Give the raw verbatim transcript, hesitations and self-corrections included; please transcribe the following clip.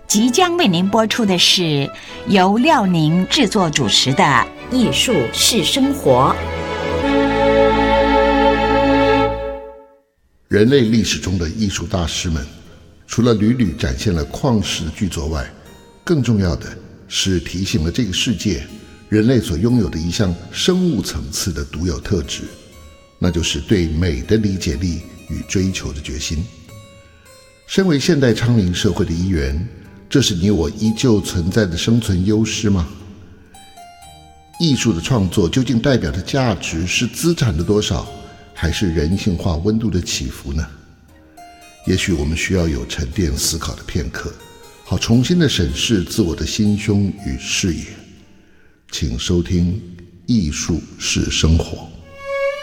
即将为您播出的是由廖宁制作主持的《艺术是生活》。 人类历史中的艺术大师们，除了屡屡展现了旷世的巨作外，更重要的是提醒了这个世界人类所拥有的一项生物层次的独有特质，那就是对美的理解力与追求的决心。身为现代昌龄社会的一员，这是你我依旧存在的生存优势吗？艺术的创作究竟代表的价值是资产的多少，还是人性化温度的起伏呢？也许我们需要有沉淀思考的片刻，好重新的审视自我的心胸与视野。请收听《艺术是生活》。